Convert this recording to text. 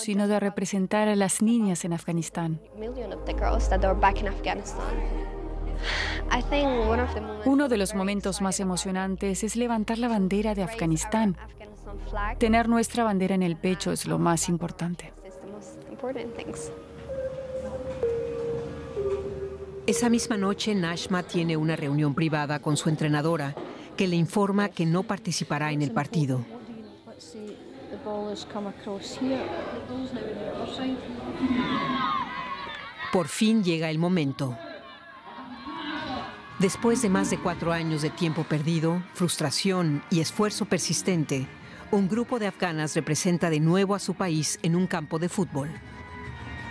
sino de representar a las niñas en Afganistán. Uno de los momentos más emocionantes es levantar la bandera de Afganistán. Tener nuestra bandera en el pecho es lo más importante. Esa misma noche, Najma tiene una reunión privada con su entrenadora, que le informa que no participará en el partido. Por fin llega el momento. Después de más de 4 años de tiempo perdido, frustración y esfuerzo persistente, un grupo de afganas representa de nuevo a su país en un campo de fútbol.